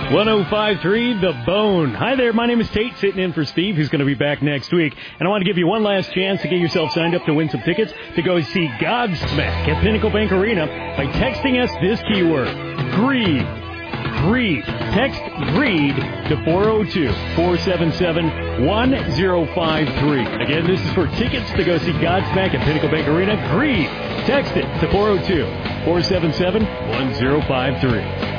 105.3 The Bone. Hi there, my name is Tate, sitting in for Steve, who's going to be back next week. And I want to give you one last chance to get yourself signed up to win some tickets to go see Godsmack at Pinnacle Bank Arena by texting us this keyword, GREED. GREED. Text GREED to 402-477-1053. Again, this is for tickets to go see Godsmack at Pinnacle Bank Arena. GREED. Text it to 402-477-1053.